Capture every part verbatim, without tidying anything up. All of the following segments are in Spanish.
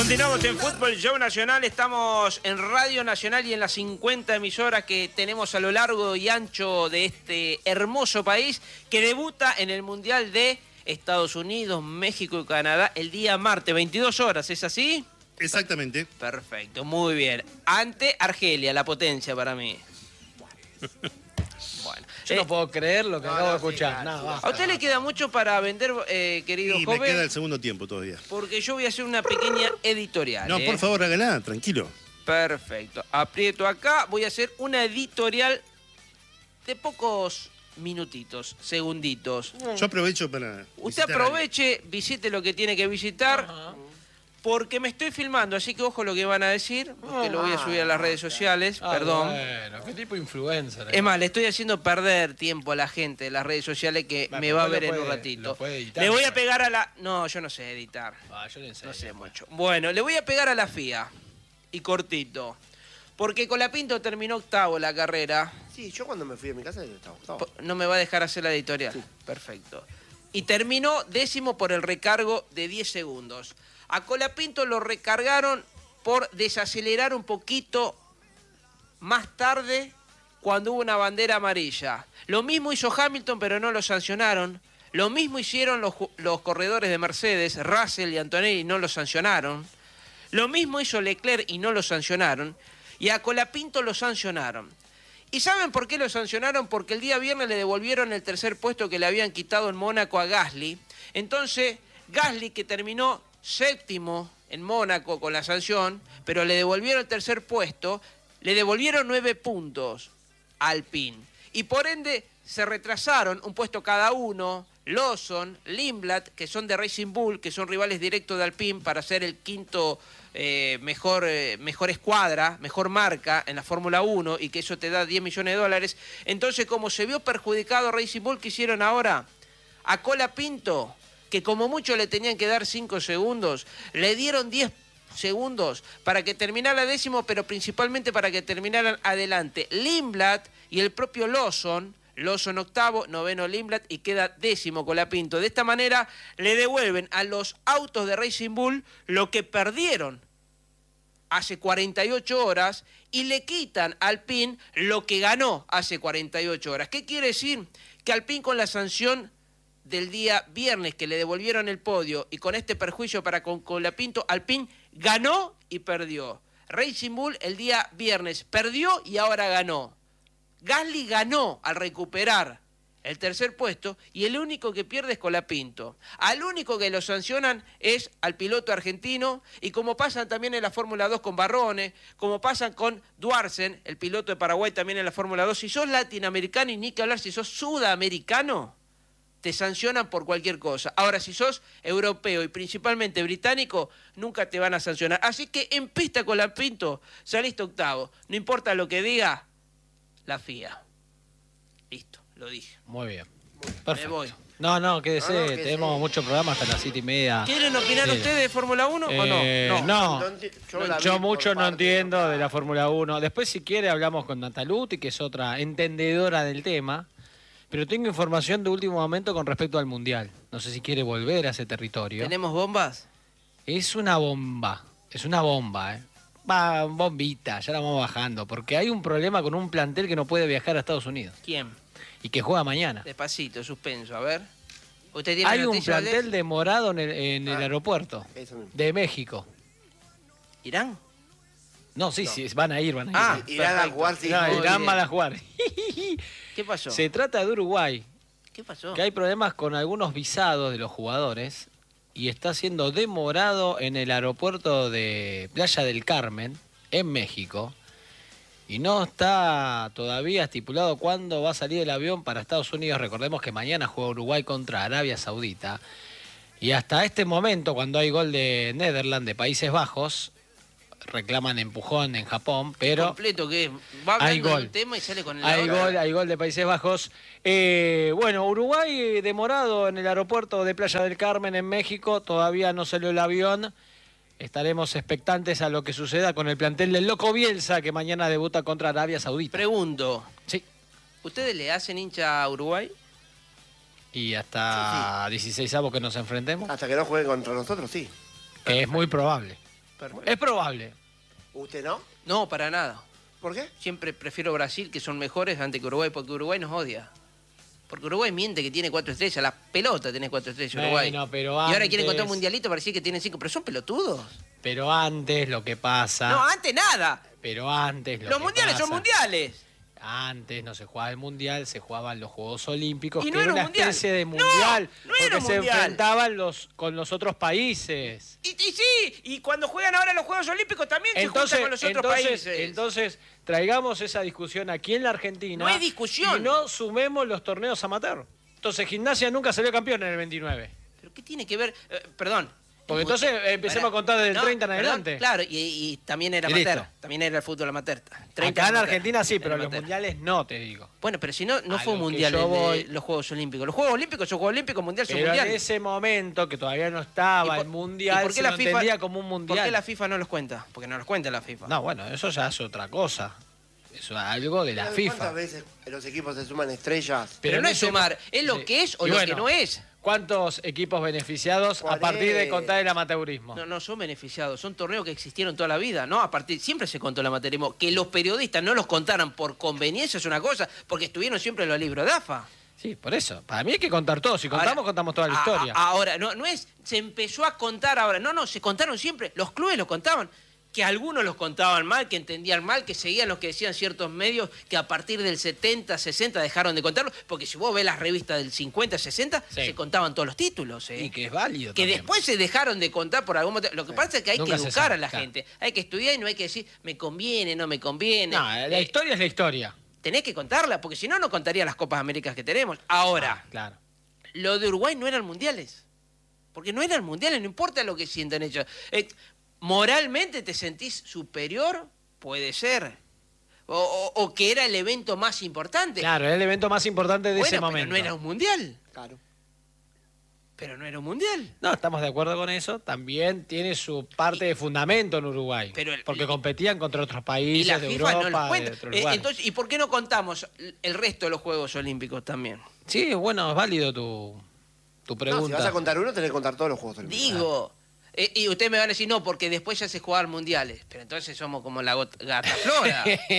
Continuamos en Fútbol Show Nacional, estamos en Radio Nacional y en las cincuenta emisoras que tenemos a lo largo y ancho de este hermoso país que debuta en el Mundial de Estados Unidos, México y Canadá el día martes, veintidós horas, ¿es así? Exactamente. Perfecto, muy bien. Ante Argelia, la potencia para mí. Bueno. Yo eh, no puedo creer lo que no, acabo no, de escuchar. Sí, no, ¿A usted le queda mucho para vender, eh, querido y joven? Me queda el segundo tiempo todavía. Porque yo voy a hacer una pequeña editorial. No, ¿eh? por favor, hágala, tranquilo. Perfecto. Aprieto acá. Voy a hacer una editorial de pocos minutitos, segunditos. Yo aprovecho para... Usted aproveche, visite lo que tiene que visitar. Ajá. Porque me estoy filmando, así que ojo lo que van a decir, porque lo voy a subir a las redes sociales, ah, perdón. Bueno, ¿qué tipo de influencer? Es más, le estoy haciendo perder tiempo a la gente de las redes sociales que bueno, me va a ver puede, en un ratito. Editar, le voy a pegar a la... No, yo no sé editar. Ah, yo le enseño, no sé mucho. Bueno, le voy a pegar a la F I A. Y cortito. Porque Colapinto terminó octavo la carrera. Sí, yo cuando me fui de mi casa estaba octavo. No me va a dejar hacer la editorial. Sí. Perfecto. Y terminó décimo por el recargo de diez segundos. A Colapinto lo recargaron por desacelerar un poquito más tarde cuando hubo una bandera amarilla. Lo mismo hizo Hamilton, pero no lo sancionaron. Lo mismo hicieron los, los corredores de Mercedes, Russell y Antonelli, no lo sancionaron. Lo mismo hizo Leclerc y no lo sancionaron. Y a Colapinto lo sancionaron. ¿Y saben por qué lo sancionaron? Porque el día viernes le devolvieron el tercer puesto que le habían quitado en Mónaco a Gasly. Entonces, Gasly, que terminó séptimo en Mónaco con la sanción, pero le devolvieron el tercer puesto, le devolvieron nueve puntos a Alpine. Y por ende se retrasaron un puesto cada uno, Lawson, Lindblad, que son de Racing Bull, que son rivales directos de Alpine para ser el quinto eh, mejor, eh, mejor escuadra, mejor marca en la Fórmula uno y que eso te da diez millones de dólares. Entonces, como se vio perjudicado Racing Bull, ¿qué hicieron ahora? A Colapinto, que como mucho le tenían que dar cinco segundos, le dieron diez segundos para que terminara décimo, pero principalmente para que terminaran adelante Lindblad y el propio Lawson. Lawson octavo, noveno Lindblad y queda décimo Colapinto. De esta manera le devuelven a los autos de Racing Bull lo que perdieron hace cuarenta y ocho horas y le quitan a Alpine lo que ganó hace cuarenta y ocho horas. ¿Qué quiere decir? Que Alpine con la sanción del día viernes que le devolvieron el podio y con este perjuicio para con Colapinto, Alpine ganó y perdió. Racing Bull el día viernes perdió y ahora ganó. Gasly ganó al recuperar el tercer puesto y el único que pierde es Colapinto. Al único que lo sancionan es al piloto argentino y como pasan también en la Fórmula dos con Barrone, como pasan con Duarsen, el piloto de Paraguay también en la Fórmula dos, si sos latinoamericano y ni que hablar si sos sudamericano, te sancionan por cualquier cosa. Ahora, si sos europeo y principalmente británico, nunca te van a sancionar. Así que en pista Colapinto, saliste octavo. No importa lo que diga la F I A. Listo, lo dije. Muy bien. Perfecto. Me voy. No, no, quédese. No, no, quédese. Tenemos mucho programa hasta las siete y media. ¿Quieren opinar sí. ustedes de Fórmula uno eh, o no? No, no. Yo, yo mucho no entiendo de la Fórmula uno. Después, si quiere, hablamos con Nataluti, que es otra entendedora del tema. Pero tengo información de último momento con respecto al Mundial. No sé si quiere volver a ese territorio. ¿Tenemos bombas? Es una bomba. Es una bomba, ¿eh? Va, bombita, ya la vamos bajando. Porque hay un problema con un plantel que no puede viajar a Estados Unidos. ¿Quién? Y que juega mañana. Despacito, suspenso, a ver. ¿Usted tiene hay un plantel de... demorado en el, en ah, el aeropuerto de México. ¿Irán? No, sí, no. sí, van a ir, van a ir. Ah, irán a jugar, sí. No, Irán van a jugar. ¿Qué pasó? Se trata de Uruguay. ¿Qué pasó? Que hay problemas con algunos visados de los jugadores y está siendo demorado en el aeropuerto de Playa del Carmen, en México, y no está todavía estipulado cuándo va a salir el avión para Estados Unidos. Recordemos que mañana juega Uruguay contra Arabia Saudita. Y hasta este momento, cuando hay gol de Netherlands, de Países Bajos, reclaman empujón en Japón, pero completo que va hay gol. Del tema y sale con el hay gol, hay gol de Países Bajos. Eh, bueno, Uruguay demorado en el aeropuerto de Playa del Carmen en México, todavía no salió el avión. Estaremos expectantes a lo que suceda con el plantel del Loco Bielsa, que mañana debuta contra Arabia Saudita. Pregunto, sí. ¿Ustedes le hacen hincha a Uruguay? Y hasta sí, sí. dieciseis avos que nos enfrentemos. Hasta que no jueguen contra nosotros, sí. Que es muy probable. Perfecto. Es probable. ¿Usted no? No, para nada. ¿Por qué? Siempre prefiero Brasil, que son mejores, antes que Uruguay, porque Uruguay nos odia. Porque Uruguay miente que tiene cuatro estrellas. La pelota tiene cuatro estrellas, Uruguay. Bueno, pero Y ahora antes- quieren contar un mundialito para decir que tienen cinco. Pero son pelotudos. Pero antes lo que pasa... No, antes nada. Pero antes lo Los que mundiales son pasa- mundiales. Antes no se jugaba el mundial, se jugaban los Juegos Olímpicos, Y que no era era un una mundial. especie de No, mundial, no era porque un se mundial. enfrentaban los, con los otros países. Y, y sí, y cuando juegan ahora los Juegos Olímpicos también Entonces, se juntan con los otros entonces, países. entonces traigamos esa discusión aquí en la Argentina. No hay discusión. Y no sumemos los torneos amateur. Entonces Gimnasia nunca salió campeón en el veintinueve. ¿Pero qué tiene que ver? Eh, perdón. Porque entonces empecemos a contar desde el treinta en perdón, adelante. Claro, y, y también era Y amateur. listo. También era el fútbol amateur. treinta Acá en amateur. Argentina sí, pero Era los amateur. mundiales no, te digo. Bueno, pero si no, no A fue un lo que mundial yo el de voy- los Juegos Olímpicos. Los Juegos Olímpicos son Juegos Olímpicos, mundial son Pero mundial. en ese momento, que todavía no estaba ¿Y por- el mundial, y por qué se la lo FIFA entendía como un mundial. ¿Por qué la FIFA no los cuenta? Porque no los cuenta la FIFA. No, bueno, eso ya es otra cosa. Eso es algo de la ¿Cuántas FIFA. veces los equipos se suman estrellas? Pero en no es ese- sumar, es lo sí. que es o Y lo bueno, que no es. ¿Cuántos equipos beneficiados a partir de contar el amateurismo? No, no son beneficiados, son torneos que existieron toda la vida, ¿no? A partir, siempre se contó el amateurismo. Que los periodistas no los contaran por conveniencia es una cosa, porque estuvieron siempre en los libros de A F A. Sí, por eso. Para mí hay que contar todo. Si contamos, Ahora- contamos toda la a- historia. a- ahora, no, no es, se empezó a contar ahora. No, no, se contaron siempre. Los clubes los contaban. Que algunos los contaban mal, que entendían mal, que seguían los que decían ciertos medios, que a partir del setenta, sesenta dejaron de contarlo. Porque si vos ves las revistas del cincuenta, sesenta, Sí. se contaban todos los títulos. ¿eh? Y que es válido Que también. después se dejaron de contar por algún motivo. Lo que pasa es que hay Nunca que se educar sabe, a la claro. gente. Hay que estudiar y no hay que decir, me conviene, no me conviene. No, la Eh, historia es la historia. Tenés que contarla, porque si no, no contaría las Copas Américas que tenemos. Ahora, Ah, claro. lo de Uruguay no eran mundiales. Porque no eran mundiales, no importa lo que sientan ellos. Eh, moralmente te sentís superior, puede ser. O, o- o que era el evento más importante. Claro, era el evento más importante de Bueno, ese pero momento. no era un mundial. Claro. Pero no era un mundial. No, estamos de acuerdo con eso. También tiene su parte de fundamento en Uruguay. Pero el- porque y- competían contra otros Y países la de FIFA Europa, no los de cuenta. otros Eh, lugares. entonces, ¿y por qué no contamos el resto de los Juegos Olímpicos también? Sí, bueno, es válido tu, tu No, pregunta. si vas a contar uno, tenés que contar todos los Juegos Olímpicos. Digo, eh, y ustedes me van a decir, no, porque después ya se jugaban mundiales. Pero entonces somos como la got- gata flora.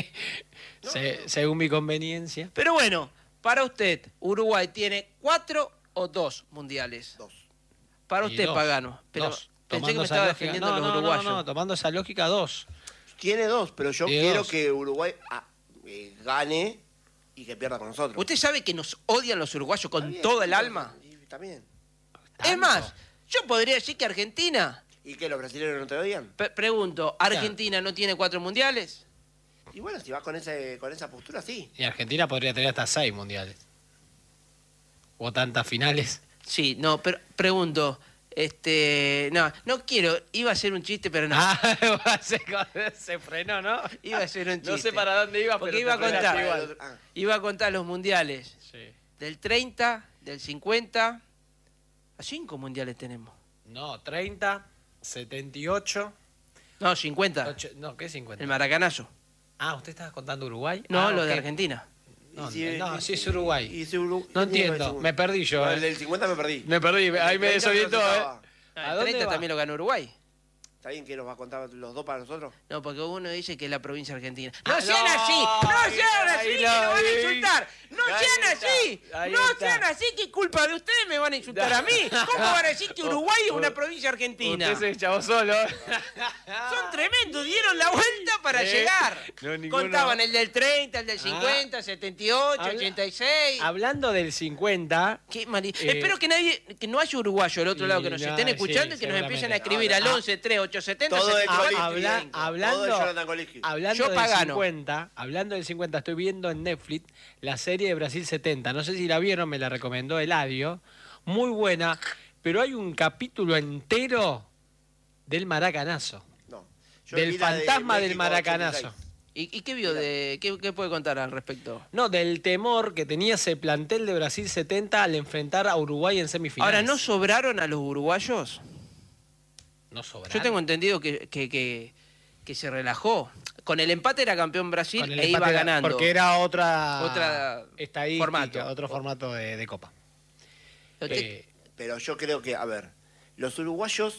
Se- según mi conveniencia. Pero bueno, para usted, Uruguay tiene cuatro o dos mundiales. Dos. Para Y usted, dos, Pagano. Pero dos. pensé que Tomando me esa estaba lógica- defendiendo no, a los no, no, uruguayos. No, tomando esa lógica, dos. Tiene dos, pero yo Tiene quiero dos. que Uruguay ah, eh, gane y que pierda con nosotros. ¿Usted sabe que nos odian los uruguayos con Está bien, todo el pero- alma? y- También. Es ¿Tanto? más, yo podría decir que Argentina, ¿Y que los brasileños no te odian? pe- pregunto, ¿Argentina no tiene cuatro mundiales? Y bueno, si vas con, ese, con esa postura, sí. Y Argentina podría tener hasta seis mundiales. O tantas finales. Sí, no, pero pregunto, este, no, no quiero, iba a ser un chiste, pero no. Ah, se, se frenó, ¿no? Iba a ser un chiste. No sé para dónde iba, Porque pero iba a te frenaste contar. igual. Ah, Iba a contar los mundiales Sí. del treinta, del cincuenta, a cinco mundiales tenemos. No, treinta, setenta y ocho, No, cincuenta, ocho- no, ¿qué cincuenta? el maracanazo. Ah, ¿usted estaba contando Uruguay? No, Ah, lo de ok. Argentina. No, y si- no, y- sí es Uruguay. y si Uru- No ¿quién iba el entiendo, segundo? me perdí yo, No, eh. el del cincuenta me perdí. Me perdí, El ahí me treinta me desorientó, ¿eh? resultaba. Ah, ¿A el dónde treinta va? también lo ganó Uruguay. ¿Está bien que nos va a contar los dos para nosotros? No, porque uno dice que es la provincia argentina. ¡No Ah, sean no, así! ¡No ahí- sean así! ahí ¡Que lo me van a vi. insultar! ¡No Ahí sean está, así! ahí ¡No está. sean así! ¿Qué culpa de ustedes me van a insultar a mí? ¿Cómo van a decir que Uruguay es una provincia argentina? Usted se echó solo. Son tremendos, dieron la vuelta para Eh, llegar. no, ninguno. Contaban el del treinta, el del cincuenta, setenta y ocho, Habla- ochenta y seis. Hablando del cincuenta, Qué mali- Eh, Espero que nadie, que no haya uruguyo del otro y lado que nos no, estén escuchando sí, y que nos empiecen a seguramente. escribir No, al no. once, tres, ocho setenta, Todo de setenta y cuatro, habla- veinticinco. Todo de hablando, Jonathan Koliski. hablando Yo del pagano. cincuenta, hablando del cincuenta, estoy viendo en Netflix la serie de Brasil setenta. No sé si la vieron, me la recomendó Eladio. Muy buena, pero hay un capítulo entero del maracanazo. No. Yo Del vi la de fantasma del México maracanazo. ochenta y seis. ¿Y, y qué vio de qué, qué puede contar al respecto? No, del temor que tenía ese plantel de Brasil setenta al enfrentar a Uruguay en semifinales. Ahora, ¿no sobraron a los uruguayos? No sobraron. Yo tengo entendido que, que, que, que se relajó. Con el empate era campeón Brasil Con el e iba empate era- ganando. Porque era otra, Otra estadística, formato. otro formato de, de Copa. Usted- Eh, Pero yo creo que, a ver, los uruguayos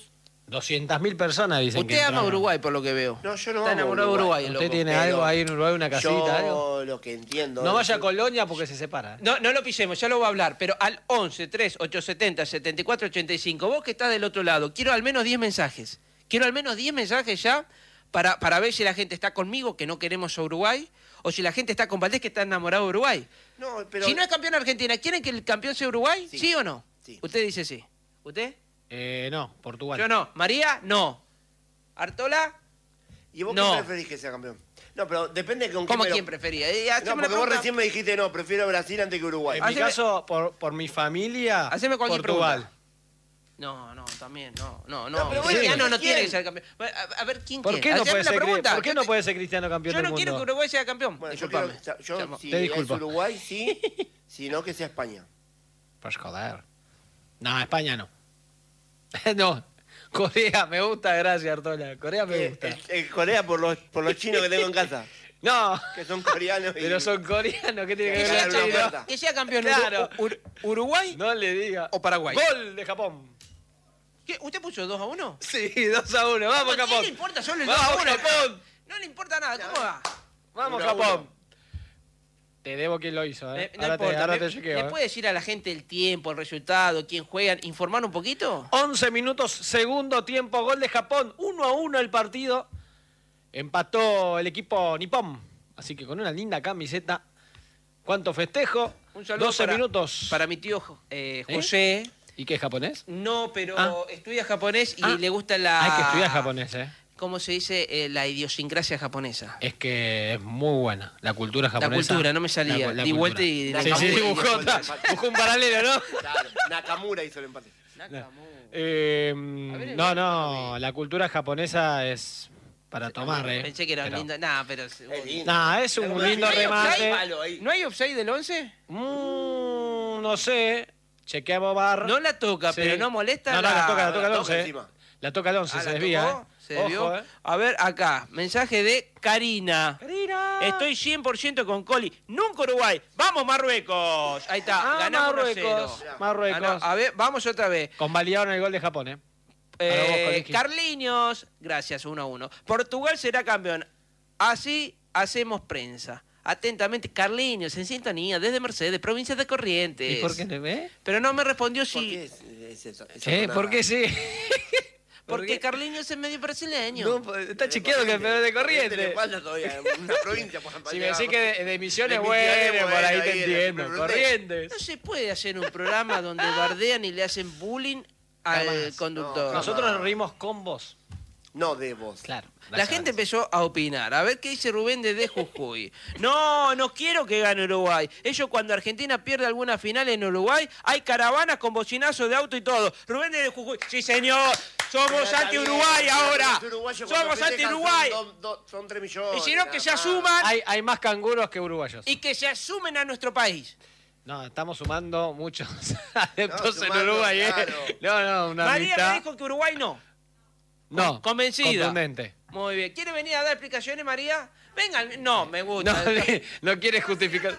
doscientas mil personas dicen que Usted ama entraron. Uruguay, por lo que veo. No, yo no Está amo enamorado de Uruguay, Uruguay. el ¿Usted loco. tiene Pero algo ahí en Uruguay, una casita, Yo algo? lo que entiendo... No es vaya a que- Colonia porque se separa. No, no lo pisemos, ya lo voy a hablar, pero al once, tres, ocho setenta, setenta y cuatro ochenta y cinco, vos que estás del otro lado, quiero al menos diez mensajes. Quiero al menos diez mensajes ya para, para ver si la gente está conmigo, que no queremos a Uruguay, o si la gente está con Valdés, que está enamorado de Uruguay. No, pero... Si no es campeón Argentina, ¿quieren que el campeón sea Uruguay? ¿Sí, Sí. o no? Sí. Usted dice sí. ¿Usted? Eh, no, Portugal. Yo no. ¿María? No. ¿Artola? ¿Y vos No. qué preferís que sea campeón? No, pero depende de con ¿Cómo quién... me lo- quién prefería? Eh, No, haceme una porque vos pregunta. recién me dijiste, no, prefiero Brasil antes que Uruguay. En mi Haceme- caso, por, por mi familia, Haceme cualquier Portugal. pregunta. No, no, también, no, no, No, no. pero bueno, Cristiano no ¿quién? tiene que ser campeón. A, a ver, ¿quién ¿Por quiere? qué no Haceme puede la ser, pregunta. ¿por qué Yo no te- puede ser Cristiano campeón Yo del no mundo? quiero que Uruguay sea campeón. Bueno, yo Disculpame. quiero, yo, Chamo. si Te es disculpo. Uruguay, sí, si no, que sea España. Pues joder. No, España no. No, Corea me gusta, gracias Artola. Corea me Eh, gusta. eh, eh, Corea por los, por los chinos que tengo en casa, No, que son coreanos. y- pero son coreanos, ¿qué tiene que Que ver ganan con una chino? oferta. Que sea campeón Claro. Uru- Ur- Uruguay No le diga. o Paraguay. Gol de Japón. ¿Qué? ¿Usted puso dos a uno? Sí, dos a uno. Vamos, ¿A quién Japón. le importa solo el dos a Vamos, uno? Japón. No le importa nada. ¿Cómo va? Vamos, Uno a Japón. uno. Te debo quién lo hizo, Me- ¿eh? no ahora te, importa. ahora ¿Me, te chequeo, ¿me ¿eh? puede decir a la gente el tiempo, el resultado, quién juegan, informar un poquito? once minutos, segundo tiempo, gol de Japón, uno a uno el partido. Empató el equipo nipón, así que con una linda camiseta. ¿Cuánto festejo? Un saludo doce para, minutos. para mi tío eh, ¿Eh? José. ¿Y qué es japonés? No, pero Ah. estudia japonés y Ah. le gusta la... Hay que estudiar japonés, ¿eh? ¿Cómo se dice? Eh, la idiosincrasia japonesa. Es que es muy buena. La cultura La japonesa. cultura, no me salía. La- la Di cultura. vuelta y... La Sí, sí, Nakamura dibujó, hizo el otra- empate. buscó un paralelo, ¿no? Claro, Nakamura hizo el empate. Nakamura. Eh, A ver, no, el- no, la cultura japonesa es para tomar, ¿eh? Pensé que era Pero- lindo. Nah, pero... Es lindo. Nah, es un ¿No lindo hay remate. offside? Palo ahí. ¿No hay offside del once? Mm, no sé. Chequeamos bar. No la toca, Sí. pero no molesta No, no, la toca, la toca el la once. toca eh. encima. La toca el once, Ah, se ¿la desvía. tocó? ¿eh? Se desvió. Ojo, ¿eh? A ver, acá, mensaje de Karina. Karina. Estoy cien por ciento con Coli. Nunca Uruguay. ¡Vamos, Marruecos! Ahí está, Ah, ganamos Marruecos. uno a cero. Marruecos. Ganó- A ver, vamos otra vez. Convalidaron el gol de Japón, ¿eh? Para vos, Eh, Coliqui. Carliños, gracias, uno a uno. Portugal será campeón. Así hacemos prensa. Atentamente, Carliños, en sintonía, desde Mercedes, provincia de Corrientes. ¿Y por qué no ve? Pero no me respondió ¿Por si... qué es, es eso? Eso ¿Eh? no ¿Por nada. qué sí? ¿Por Porque qué? Carliños es medio brasileño. No, pues, está chequeado que es peor de Le Corrientes. falta todavía una provincia por Si me decís que de, de Misiones, De bueno, Misiones, por ahí bueno, te ahí, entiendo. pero- Corrientes. No se puede hacer un programa donde bardean y le hacen bullying al Jamás. conductor. No, Nosotros nos reímos con vos. No de vos. Claro. La gente empezó a opinar. A ver qué dice Rubén desde Jujuy. No, no quiero que gane Uruguay. Ellos cuando Argentina pierde alguna final en Uruguay, hay caravanas con bocinazos de auto y todo. Rubén desde Jujuy. Sí, señor. Somos Está anti-Uruguay bien, ahora. los uruguayos cuando Somos festejan anti-Uruguay. Son, dos- dos- son tres millones. Y si no, que nada se más. asuman Hay, hay más canguros que uruguayos. y que se asumen a nuestro país. No, estamos sumando muchos adeptos No, en sumando, Uruguay, ¿eh? claro. No, no, una María amistad. me dijo que Uruguay no. No, Convencida. contundente. Muy bien. ¿Quiere venir a dar explicaciones, María? Vengan. No, me No, gusta. no quieres justificar.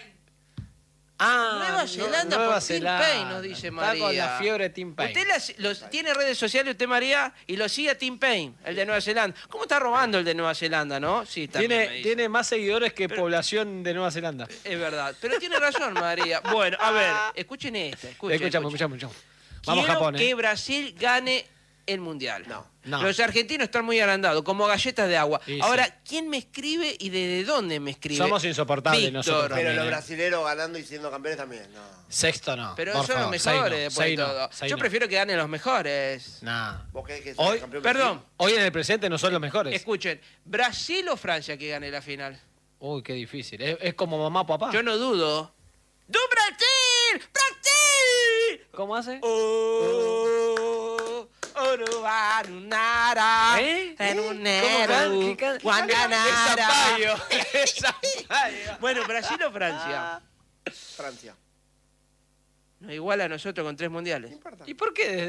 Ah, Nueva no- Zelanda Nueva por Tim Zelanda. Payne, nos dice María. Está con la fiebre Tim Payne. Usted las- los- tiene redes sociales, usted, María, y lo sigue a Tim Payne, el de Nueva Zelanda. ¿Cómo está robando el de Nueva Zelanda, no? Sí, también me Tiene, dice. tiene más seguidores que Pero- población de Nueva Zelanda. Es verdad. Pero tiene razón, María. Bueno, a ver, escuchen esta. Escuchen, escuchamos, escuchen. escuchamos, escuchamos. Vamos Quiero Japón, que ¿eh? Brasil gane el Mundial. No. No. Los argentinos están muy agrandados, como galletas de agua. Sí, Ahora, sí. ¿quién me escribe y desde dónde me escribe? Somos insoportables Víctor. nosotros Pero también, los ¿eh? brasileros ganando y siendo campeones también. No. Sexto no. Pero por son los favor, seis mejores no, después de seis no, todo. seis Yo no. prefiero que ganen los mejores. Nah. ¿Vos querés que Hoy- sea campeón Perdón. Brasil? Hoy en el presente no son los mejores. Escuchen, ¿Brasil o Francia que gane la final? Uy, qué difícil. Es, es como mamá o papá. Yo no dudo. ¡Du Brasil! ¡Brasil! ¿Cómo hace? Oh, Uruguay, Nara, ¿Eh? en un ¿Cómo nero, can- qué can- Guantanara. Es Zapallo. Es Zapallo. Bueno, ¿Brasil o Francia? Francia. Nos iguala a nosotros con tres mundiales. No importa. ¿Y por qué?